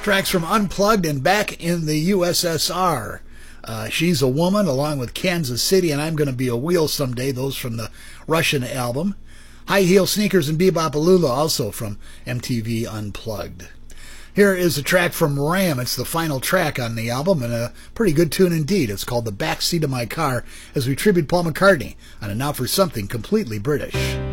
Tracks from Unplugged and Back in the USSR. She's a Woman, along with Kansas City, and I'm Gonna Be a Wheel Someday, those from the Russian album. High Heel Sneakers and Bebop-A-Lula, also from MTV Unplugged. Here is a track from Ram. It's the final track on the album, and a pretty good tune indeed. It's called The Backseat of My Car, as we tribute Paul McCartney on a Now for Something completely British.